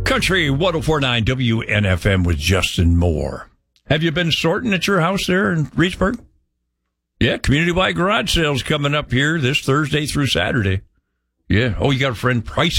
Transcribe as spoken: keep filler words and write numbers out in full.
Country one oh four point nine W N F M with Justin Moore. Have you been sorting at your house there in Reedsburg? Yeah, community-wide garage sales coming up here this Thursday through Saturday. Yeah. Oh, you got a friend, Price